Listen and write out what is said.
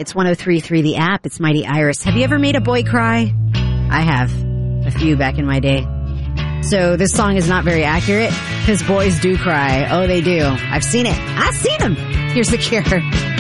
It's 103.3 The App. It's Mighty Iris. Have you ever made a boy cry? I have. A few back in my day. So this song is not very accurate because boys do cry. Oh, they do. I've seen it. I've seen them. Here's The Cure.